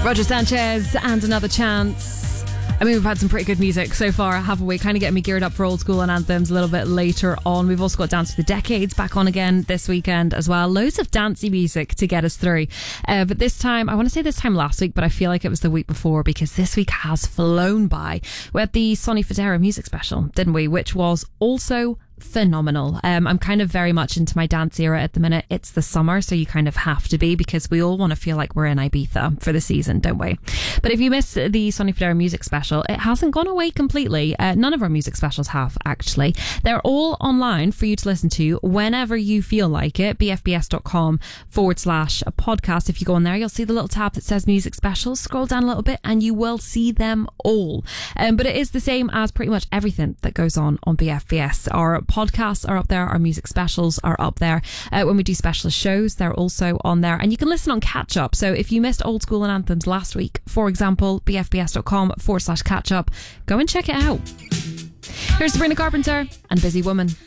Roger Sanchez and Another Chance. I mean, we've had some pretty good music so far, haven't we? Kind of getting me geared up for old school and anthems a little bit later on. We've also got Dance for the Decades back on again this weekend as well. Loads of dancey music to get us through. But this time, I want to say this time last week, but I feel like it was the week before because this week has flown by. We had the Sonny Fodera music special, didn't we? Which was also phenomenal. I'm kind of very much into my dance era at the minute. It's the summer, so you kind of have to be because we all want to feel like we're in Ibiza for the season, don't we? But if you miss the Sonny Fodera music special, it hasn't gone away completely. None of our music specials have, actually. They're all online for you to listen to whenever you feel like it. bfbs.com/podcast. If you go on there, you'll see the little tab that says music specials. Scroll down a little bit and you will see them all. But it is the same as pretty much everything that goes on BFBS. Our podcasts are up there, our music specials are up there. When we do specialist shows, they're also on there, and you can listen on catch up. So if you missed old school and anthems last week, for example, bfbs.com/catch up, go and check it out. Here's Sabrina Carpenter and Busy Woman.